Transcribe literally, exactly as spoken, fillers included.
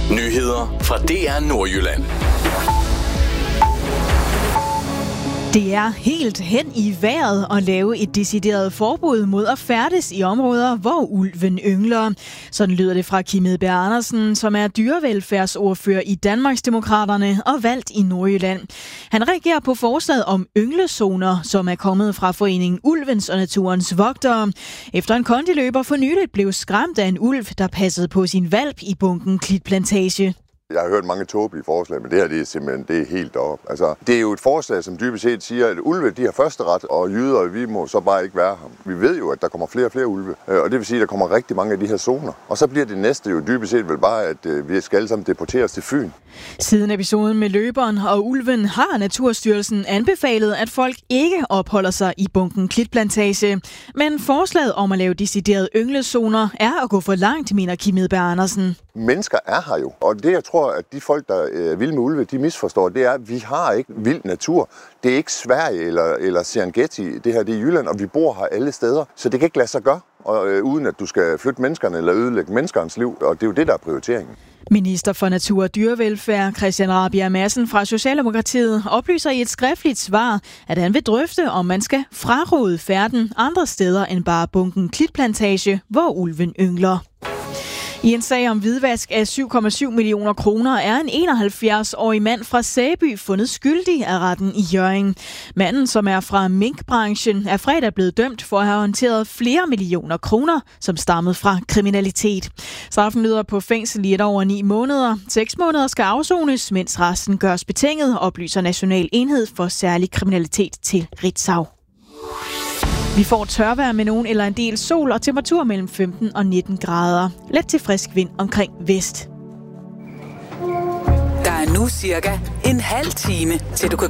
Nyheder fra D R Nordjylland. Det er helt hen i vejret at lave et decideret forbud mod at færdes i områder, hvor ulven yngler. Sådan lyder det fra Kim Edberg Andersen, som er dyrevelfærdsordfører i Danmarksdemokraterne og valgt i Nordjylland. Han reagerer på forslaget om ynglezoner, som er kommet fra foreningen Ulvens og Naturens Vogtere. Efter en kondiløber for nyligt blev skræmt af en ulv, der passede på sin hvalp i bunken Klitplantage. Jeg har hørt mange tåbelige forslag, men det her det er simpelthen det er helt op. Altså, det er jo et forslag, som dybest set siger, at ulve de har første ret, og jyder vi må så bare ikke være ham. Vi ved jo, at der kommer flere og flere ulve, og det vil sige, at der kommer rigtig mange af de her zoner. Og så bliver det næste jo dybest set vel bare, at vi skal alle sammen deporteres til Fyn. Siden episoden med løberen og ulven har Naturstyrelsen anbefalet, at folk ikke opholder sig i bunken Klitplantage. Men forslaget om at lave deciderede ynglezoner er at gå for langt, mener Kim Edberg Andersen. Mennesker er her jo, og det jeg tror, at de folk, der er vilde med ulve, de misforstår, det er, at vi har ikke vild natur. Det er ikke Sverige eller, eller Serengeti, det her det er Jylland, og vi bor her alle steder, så det kan ikke lade sig gøre, og, øh, uden at du skal flytte menneskerne eller ødelægge menneskernes liv, og det er jo det, der er prioriteringen. Minister for Natur og Dyrevelfærd, Christian Rabjerg Madsen fra Socialdemokratiet, oplyser i et skriftligt svar, at han vil drøfte, om man skal fraråde færden andre steder end bare bunken Klitplantage, hvor ulven yngler. I en sag om hvidvask af syv komma syv millioner kroner er en enoghalvfjerds-årig mand fra Sæby fundet skyldig af retten i Hjørring. Manden, som er fra minkbranchen, er fredag blevet dømt for at have håndteret flere millioner kroner, som stammede fra kriminalitet. Straffen lyder på fængsel i et over ni måneder. Seks måneder skal afsones, mens resten gøres betinget, oplyser National Enhed for Særlig Kriminalitet til Ritzau. Vi får tørvejr med nogen eller en del sol og temperatur mellem femten og nitten grader. Let til frisk vind omkring vest. Der er nu cirka en halv time, til du kan